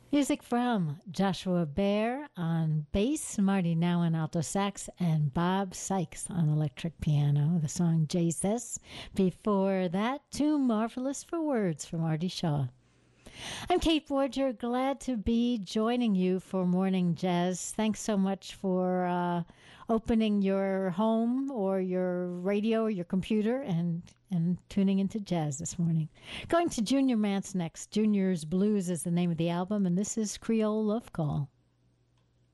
Music from Joshua Baer on bass, Marty Now on alto sax, and Bob Sykes on electric piano. The song Jesus. Before that, Too Marvelous for Words from Artie Shaw. I'm Kate Borger, glad to be joining you for Morning Jazz. Thanks so much for opening your home or your radio or your computer and tuning into jazz this morning. Going to Junior Mance next. Junior's Blues is the name of the album, and this is Creole Love Call.